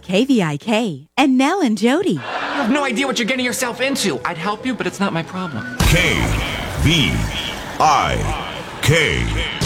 KVIK and Nell and Jody. You have no idea what you're getting yourself into. I'd help you, but it's not my problem. KVIK.